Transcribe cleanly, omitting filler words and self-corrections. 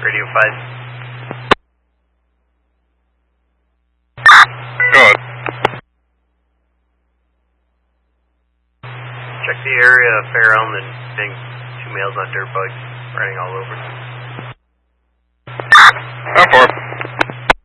Radio 5. Go ahead. Check the area of Fair Elm and seeing 2 males on dirt bikes riding all over. How far?